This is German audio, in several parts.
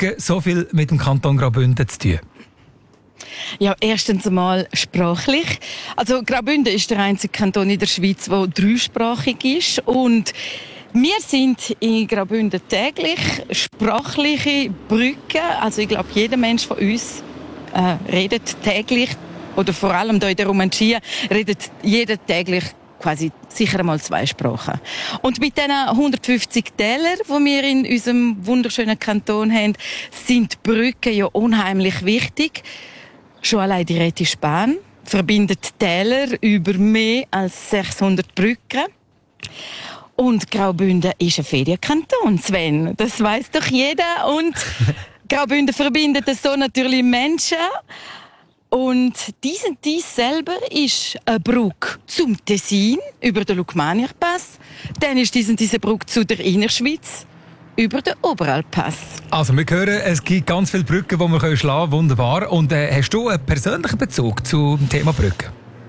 Brücken so viel mit dem Kanton Graubünden zu tun? Ja, erstens einmal sprachlich. Also Graubünden ist der einzige Kanton in der Schweiz, der dreisprachig ist. Und wir sind in Graubünden täglich sprachliche Brücken. Also ich glaube, jeder Mensch von uns redet täglich, oder vor allem hier in der Romantia, redet jeder täglich quasi sicher einmal 2 Sprachen. Und mit diesen 150 Tälern, die wir in unserem wunderschönen Kanton haben, sind Brücken ja unheimlich wichtig. Schon allein die Rhetisch Bahn verbindet Täler über mehr als 600 Brücken. Und Graubünden ist ein Ferienkanton, Sven. Das weiss doch jeder. Und Graubünden verbindet so natürlich Menschen. Und dies selber ist eine Brücke zum Tessin über den Lukmanierpass. Dann ist diese Brücke zu der Innerschweiz über den Oberalppass. Also wir hören, es gibt ganz viele Brücken, die wir schlagen können. Wunderbar. Und hast du einen persönlichen Bezug zum Thema Brücken?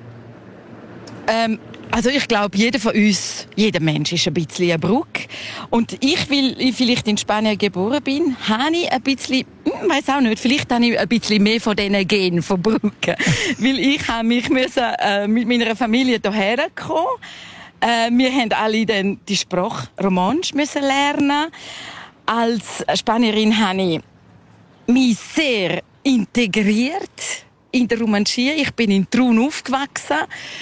Also ich glaube, jeder Mensch ist ein bisschen eine Brücke. Und weil ich vielleicht in Spanien geboren bin, habe ich ein bisschen, weiss auch nicht, vielleicht habe ich ein bisschen mehr von diesen Genen von Brücken. Weil ich habe mich mit meiner Familie hierher kommen. Wir haben alle dann die Sprache Romansch müssen lernen. Als Spanierin habe ich mich sehr integriert in der Romanschie. Ich bin in Trun aufgewachsen.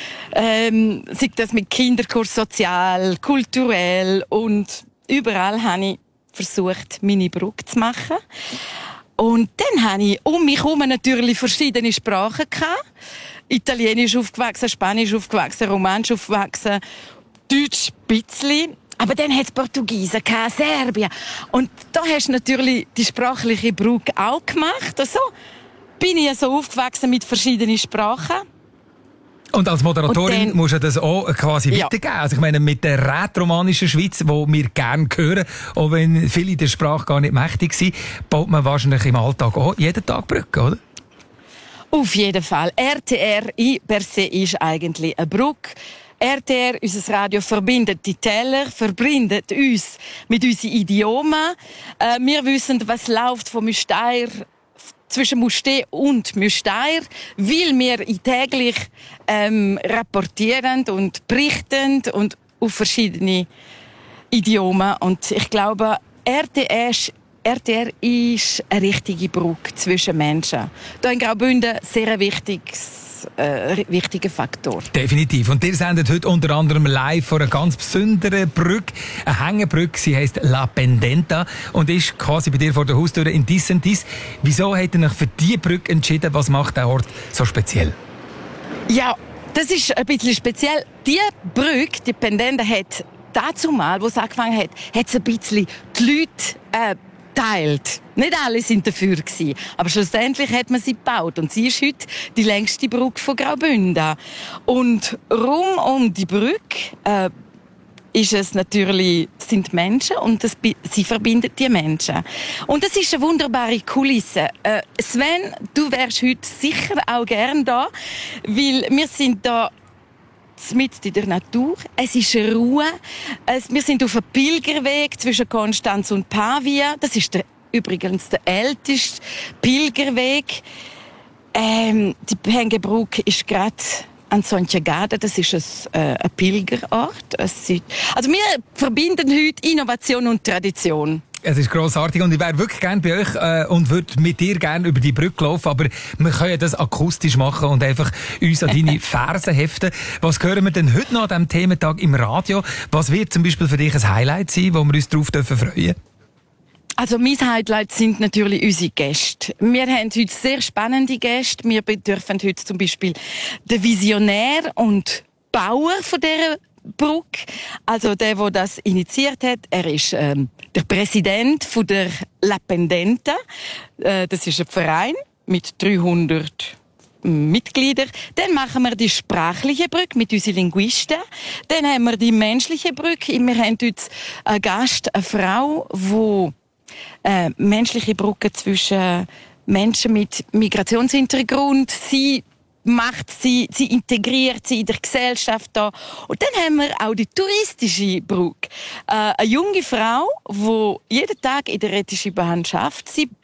Sei das mit Kinderkurs, sozial, kulturell und überall habe ich versucht, meine Brücke zu machen. Und dann habe ich um mich herum natürlich verschiedene Sprachen gehabt. Italienisch aufgewachsen, Spanisch aufgewachsen, Romanisch aufgewachsen, Deutsch ein bisschen. Aber dann hat es Portugiesen, Serbien. Und da hast du natürlich die sprachliche Brücke auch gemacht. Also bin ich so aufgewachsen mit verschiedenen Sprachen. Und als Moderatorin musst du das auch quasi weitergeben. Also ich meine, mit der rätromanischen Schweiz, die wir gerne hören, auch wenn viele der Sprache gar nicht mächtig sind, baut man wahrscheinlich im Alltag auch jeden Tag Brücken, oder? Auf jeden Fall. RTR per se ist eigentlich eine Brücke. RTR, unser Radio, verbindet die Täler, verbindet uns mit unseren Idiomen. Wir wissen, was läuft von Müstair zwischen Muste und Müstair, weil wir täglich rapportieren und berichten und auf verschiedene Idiomen. Und ich glaube, RTR ist eine richtige Brücke zwischen Menschen. Hier in Graubünden sehr ein wichtiger Faktor. Definitiv. Und ihr sendet heute unter anderem live von einer ganz besonderen Brücke, eine Hängebrücke. Sie heisst La Pendenta und ist quasi bei dir vor der Haustür in Dissentis. Wieso habt ihr euch für diese Brücke entschieden? Was macht der Ort so speziell? Ja, das ist ein bisschen speziell. Die Brücke, die Pendenta, hat dazu mal, wo es angefangen hat es ein bisschen die Leute teilt. Nicht alle sind dafür gewesen, aber schlussendlich hat man sie gebaut und sie ist heute die längste Brücke von Graubünden. Und rund um die Brücke sind Menschen und sie verbindet die Menschen. Und das ist eine wunderbare Kulisse. Sven, du wärst heute sicher auch gern da, weil wir sind da mitten in der Natur. Es ist Ruhe. Wir sind auf einem Pilgerweg zwischen Konstanz und Pavia. Das ist übrigens der älteste Pilgerweg. Die Hängebrücke ist gerade an Sontiagada. Das ist ein Pilgerort. Also wir verbinden heute Innovation und Tradition. Es ist grossartig und ich wäre wirklich gerne bei euch und würde mit dir gerne über die Brücke laufen, aber wir können ja das akustisch machen und einfach uns an deine Fersen heften. Was hören wir denn heute noch an diesem Thementag im Radio? Was wird zum Beispiel für dich ein Highlight sein, wo wir uns darauf freuen dürfen? Also mein Highlight sind natürlich unsere Gäste. Wir haben heute sehr spannende Gäste. Wir dürfen heute zum Beispiel den Visionär und Bauer von dieser Brücke, also der das initiiert hat, er ist der Präsident von der La Pendenta. Das ist ein Verein mit 300 Mitgliedern. Dann machen wir die sprachliche Brücke mit unseren Linguisten. Dann haben wir die menschliche Brücke. Wir haben heute einen Gast, eine Frau, die menschliche Brücke zwischen Menschen mit Migrationshintergrund, sie integriert sie in der Gesellschaft da. Und dann haben wir auch die touristische Brücke. Eine junge Frau, die jeden Tag in der Rhetisch Bahn arbeitet. Sie